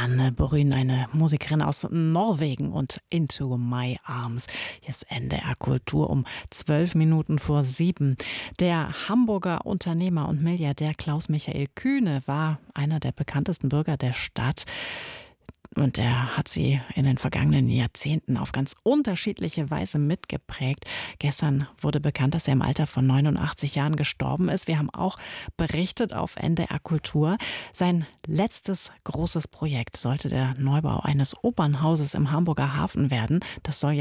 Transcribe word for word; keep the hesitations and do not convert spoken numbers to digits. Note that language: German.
Anne Brün, eine Musikerin aus Norwegen und Into My Arms. Hier ist N D R Kultur um zwölf Minuten vor sieben. Der Hamburger Unternehmer und Milliardär Klaus-Michael Kühne war einer der bekanntesten Bürger der Stadt. Und er hat sie in den vergangenen Jahrzehnten auf ganz unterschiedliche Weise mitgeprägt. Gestern wurde bekannt, dass er im Alter von neunundachtzig Jahren gestorben ist. Wir haben auch berichtet auf N D R Kultur. Sein letztes großes Projekt sollte der Neubau eines Opernhauses im Hamburger Hafen werden. Das soll